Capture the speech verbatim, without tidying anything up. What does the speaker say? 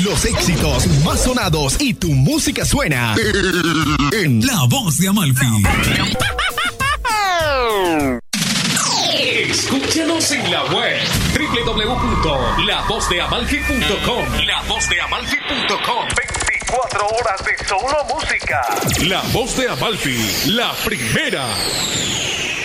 Los éxitos más sonados y tu música suena en La Voz de Amalfi. Escúchanos en la web doble u doble u doble u punto la voz de amalfi punto com. la voz de amalfi punto com. veinticuatro horas de solo música. La Voz de Amalfi, la primera.